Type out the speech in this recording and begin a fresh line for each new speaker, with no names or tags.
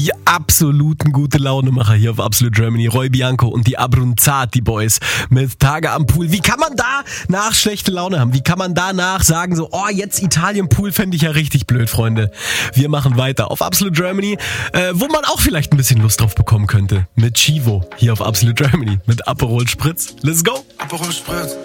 Die absoluten gute Launemacher hier auf Absolute Germany. Roy Bianco und die Abronzati Boys mit Tage am Pool. Wie kann man da nach schlechte Laune haben? Wie kann man danach sagen so, oh, jetzt Italien-Pool fände ich ja richtig blöd, Freunde. Wir machen weiter auf Absolute Germany, wo man auch vielleicht ein bisschen Lust drauf bekommen könnte. Mit Chivo hier auf Absolute Germany mit Aperol Spritz. Let's go!
Aperol Spritz.